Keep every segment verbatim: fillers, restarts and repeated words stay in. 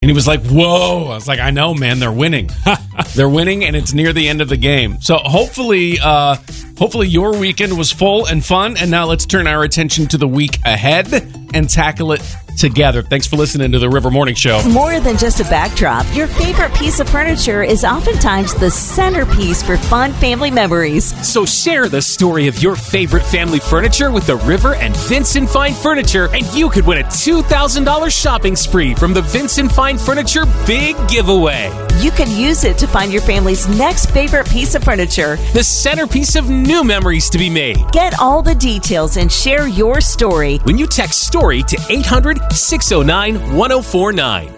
And he was like, whoa. I was like, I know, man, they're winning. They're winning, and it's near the end of the game. So hopefully, uh, hopefully your weekend was full and fun. And now let's turn our attention to the week ahead and tackle it together. Thanks for listening to the River Morning Show. More than just a backdrop, your favorite piece of furniture is oftentimes the centerpiece for fun family memories. So share the story of your favorite family furniture with the River and Vincent Fine Furniture, and you could win a two thousand dollars shopping spree from the Vincent Fine Furniture Big Giveaway. You can use it to find your family's next favorite piece of furniture, the centerpiece of new memories to be made. Get all the details and share your story when you text STORY to eight hundred, six oh nine, one oh four nine.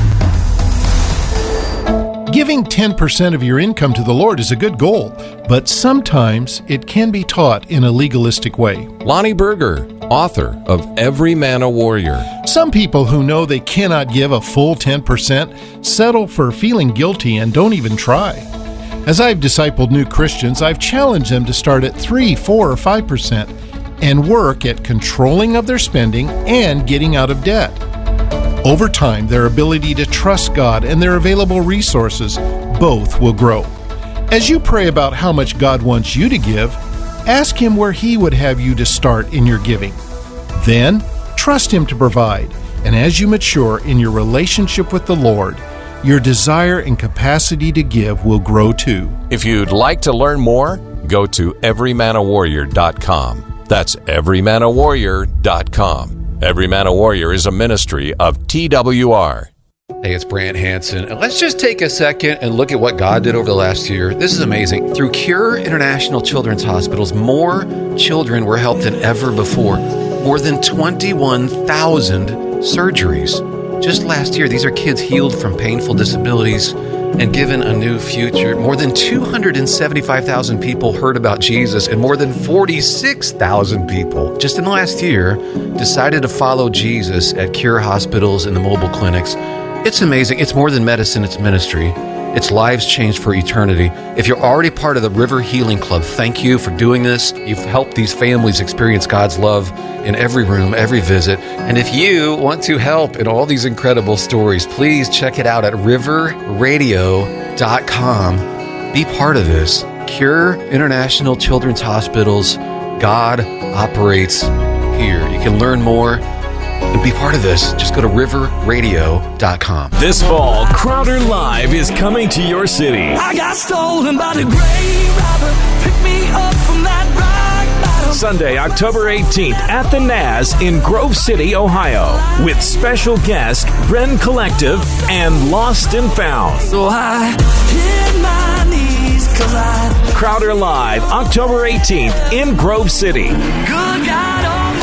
Giving ten percent of your income to the Lord is a good goal, but sometimes it can be taught in a legalistic way. Lonnie Berger, author of Every Man a Warrior. Some people who know they cannot give a full ten percent settle for feeling guilty and don't even try. As I've discipled new Christians, I've challenged them to start at three, four, or five percent and work at controlling of their spending and getting out of debt. Over time, their ability to trust God and their available resources both will grow. As you pray about how much God wants you to give, ask Him where He would have you to start in your giving. Then, trust Him to provide, and as you mature in your relationship with the Lord, your desire and capacity to give will grow too. If you'd like to learn more, go to every man a warrior dot com. That's every man a warrior dot com. Every Man a Warrior is a ministry of T W R. Hey, it's Brant Hansen. And let's just take a second and look at what God did over the last year. This is amazing. Through Cure International Children's Hospitals, more children were helped than ever before. More than twenty-one thousand surgeries. Just last year, these are kids healed from painful disabilities and given a new future. More than two hundred seventy-five thousand people heard about Jesus, and more than forty-six thousand people just in the last year decided to follow Jesus at Cure hospitals and the mobile clinics. It's amazing. It's more than medicine, it's ministry. It's lives changed for eternity. If you're already part of the River Healing Club, thank you for doing this. You've helped these families experience God's love in every room, every visit. And if you want to help in all these incredible stories, please check it out at river radio dot com. Be part of this. Cure International Children's Hospitals. God operates here. You can learn more and be part of this. Just go to river radio dot com. This fall, Crowder Live is coming to your city. I got stolen by the grave robber. Pick me up from that rock bottom. Sunday, October eighteenth at the N A S in Grove City, Ohio, with special guest Bren Collective and Lost and Found. So I hit my knees 'cause I Crowder Live, October eighteenth in Grove City. Good God Almighty.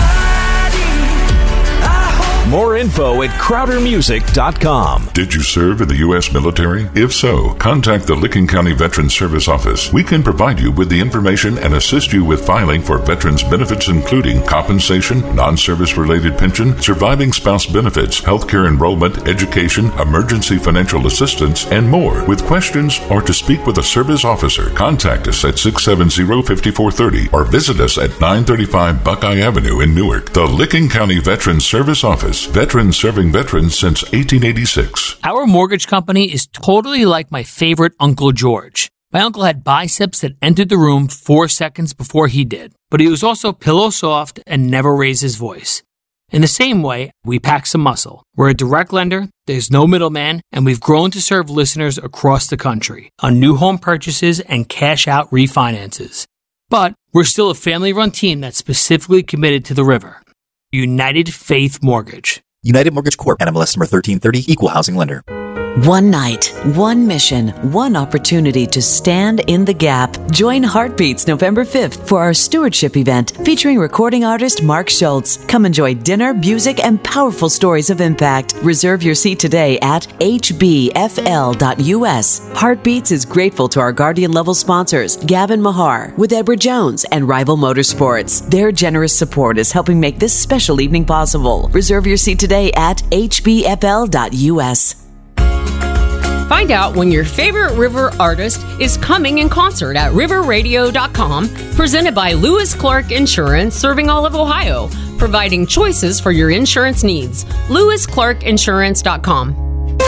More info at crowder music dot com. Did you serve in the U S military? If so, contact the Licking County Veterans Service Office. We can provide you with the information and assist you with filing for veterans benefits, including compensation, non-service related pension, surviving spouse benefits, healthcare enrollment, education, emergency financial assistance, and more. With questions or to speak with a service officer, contact us at six seven zero, five four three zero or visit us at nine thirty-five Buckeye Avenue in Newark. The Licking County Veterans Service Office. Veterans serving veterans since eighteen eighty-six. Our mortgage company is totally like my favorite Uncle George. My uncle had biceps that entered the room four seconds before he did, but he was also pillow soft and never raised his voice. In the same way, we pack some muscle. We're a direct lender, there's no middleman, and we've grown to serve listeners across the country on new home purchases and cash-out refinances. But we're still a family-run team that's specifically committed to the river. United Faith Mortgage. United Mortgage Corp. N M L S number thirteen thirty, Equal Housing Lender. One night, one mission, one opportunity to stand in the gap. Join Heartbeats November fifth for our stewardship event featuring recording artist Mark Schultz. Come enjoy dinner, music, and powerful stories of impact. Reserve your seat today at h b f l dot u s. Heartbeats is grateful to our Guardian level sponsors, Gavin Mahar with Edward Jones and Rival Motorsports. Their generous support is helping make this special evening possible. Reserve your seat today at h b f l dot u s. Find out when your favorite river artist is coming in concert at river radio dot com, presented by Lewis Clark Insurance, serving all of Ohio, providing choices for your insurance needs. lewis clark insurance dot com.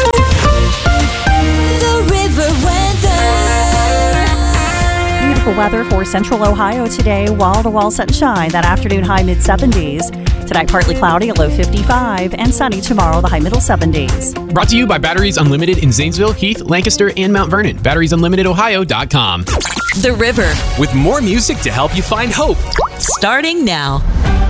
The River weather. Beautiful weather for central Ohio today. Wall-to-wall sunshine. That afternoon high mid seventies. Tonight partly cloudy, a low fifty-five, and sunny tomorrow, the high middle seventies. Brought to you by Batteries Unlimited in Zanesville, Heath, Lancaster, and Mount Vernon. batteries unlimited ohio dot com. The River. With more music to help you find hope. Starting now.